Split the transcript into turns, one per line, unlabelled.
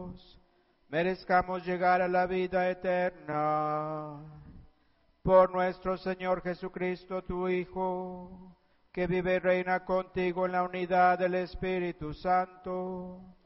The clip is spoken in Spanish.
merezcamos llegar a la vida eterna. Por nuestro Señor Jesucristo, tu Hijo, que vive y reina contigo en la unidad del Espíritu Santo,